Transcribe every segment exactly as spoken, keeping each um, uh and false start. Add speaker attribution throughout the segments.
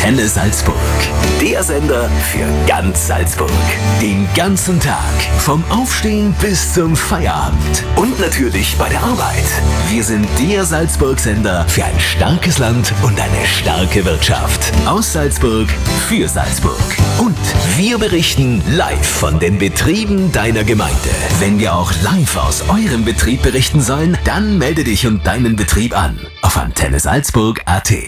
Speaker 1: Antenne Salzburg. Der Sender für ganz Salzburg. Den ganzen Tag. Vom Aufstehen bis zum Feierabend. Und natürlich bei der Arbeit. Wir sind der Salzburg-Sender für ein starkes Land und eine starke Wirtschaft. Aus Salzburg für Salzburg. Und wir berichten live von den Betrieben deiner Gemeinde. Wenn wir auch live aus eurem Betrieb berichten sollen, dann melde dich und deinen Betrieb an auf antenne salzburg punkt a t.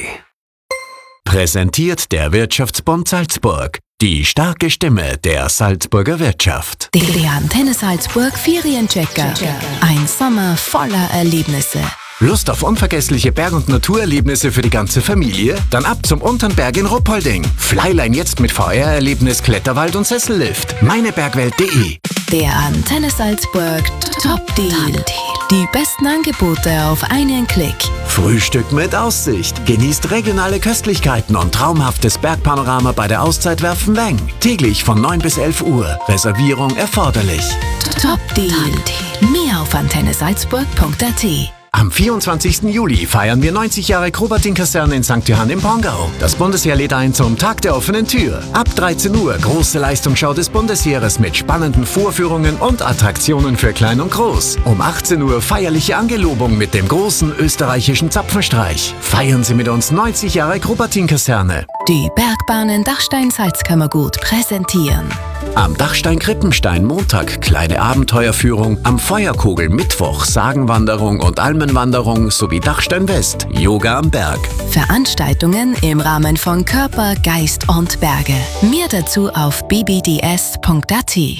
Speaker 2: Präsentiert der Wirtschaftsbund Salzburg. Die starke Stimme der Salzburger Wirtschaft.
Speaker 3: Der Antenne Salzburg Ferienchecker. Ein Sommer voller Erlebnisse.
Speaker 2: Lust auf unvergessliche Berg- und Naturerlebnisse für die ganze Familie? Dann ab zum Unternberg in Ruppolding. Flyline jetzt mit V R-Erlebnis, Kletterwald und Sessellift. meinebergwelt punkt de.
Speaker 3: Der Antenne Salzburg Top Deal. Die besten Angebote auf einen Klick.
Speaker 2: Frühstück mit Aussicht. Genießt regionale Köstlichkeiten und traumhaftes Bergpanorama bei der Auszeit Werfenweng. Täglich von neun bis elf Uhr. Reservierung erforderlich.
Speaker 3: Top Deal. Mehr auf antenne salzburg punkt a t.
Speaker 2: Am vierundzwanzigsten Juli feiern wir neunzig Jahre Krobatin-Kaserne in Sankt Johann im Pongau. Das Bundesheer lädt ein zum Tag der offenen Tür. Ab dreizehn Uhr große Leistungsschau des Bundesheeres mit spannenden Vorführungen und Attraktionen für Klein und Groß. Um achtzehn Uhr feierliche Angelobung mit dem großen österreichischen Zapfenstreich. Feiern Sie mit uns neunzig Jahre Krobatin-Kaserne.
Speaker 3: Die Bergbahnen Dachstein-Salzkammergut präsentieren.
Speaker 2: Am Dachstein Krippenstein Montag kleine Abenteuerführung, am Feuerkogel Mittwoch Sagenwanderung und Almenwanderung sowie Dachstein West Yoga am Berg.
Speaker 3: Veranstaltungen im Rahmen von Körper, Geist und Berge. Mehr dazu auf b b d s punkt a t.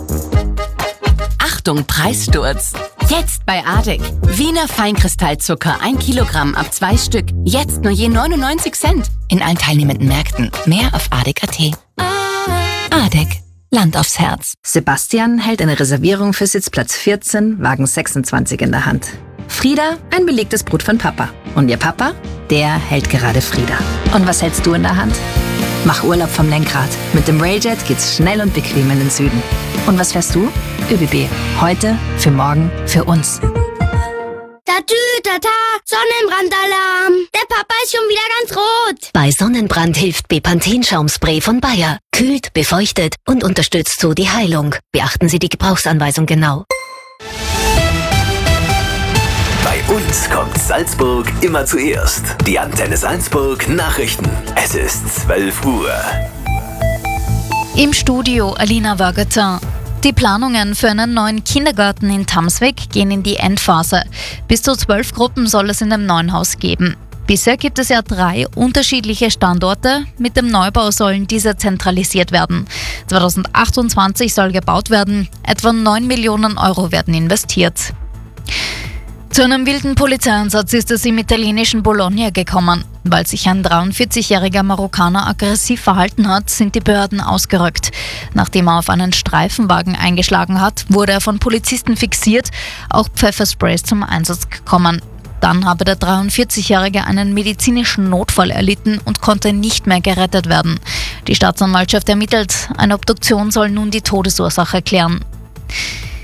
Speaker 4: Achtung, Preissturz! Jetzt bei Adek. Wiener Feinkristallzucker, ein Kilogramm ab zwei Stück. Jetzt nur je neunundneunzig Cent. In allen teilnehmenden Märkten. Mehr auf adek punkt a t. Adek. Land aufs Herz.
Speaker 5: Sebastian hält eine Reservierung für Sitzplatz vierzehn, Wagen sechsundzwanzig in der Hand. Frieda ein belegtes Brot von Papa. Und ihr Papa, der hält gerade Frieda. Und was hältst du in der Hand? Mach Urlaub vom Lenkrad. Mit dem Railjet geht's schnell und bequem in den Süden. Und was fährst du? ÖBB. Heute, für morgen, für uns.
Speaker 6: Tatü, tata, Sonnenbrandalarm. Der Papa ist schon wieder ganz rot.
Speaker 7: Bei Sonnenbrand hilft Bepanthen-Schaumspray von Bayer. Kühlt, befeuchtet und unterstützt so die Heilung. Beachten Sie die Gebrauchsanweisung genau.
Speaker 1: Bei uns kommt Salzburg immer zuerst. Die Antenne Salzburg Nachrichten. Es ist zwölf Uhr.
Speaker 8: Im Studio Alina Wagatin. Die Planungen für einen neuen Kindergarten in Tamsweg gehen in die Endphase. Bis zu zwölf Gruppen soll es in dem neuen Haus geben. Bisher gibt es ja drei unterschiedliche Standorte. Mit dem Neubau sollen diese zentralisiert werden. zweitausendachtundzwanzig soll gebaut werden. Etwa neun Millionen Euro werden investiert. Zu einem wilden Polizeieinsatz ist es im italienischen Bologna gekommen. Weil sich ein dreiundvierzigjähriger Marokkaner aggressiv verhalten hat, sind die Behörden ausgerückt. Nachdem er auf einen Streifenwagen eingeschlagen hat, wurde er von Polizisten fixiert. Auch Pfeffersprays zum Einsatz gekommen. Dann habe der dreiundvierzigjährige einen medizinischen Notfall erlitten und konnte nicht mehr gerettet werden. Die Staatsanwaltschaft ermittelt. Eine Obduktion soll nun die Todesursache klären.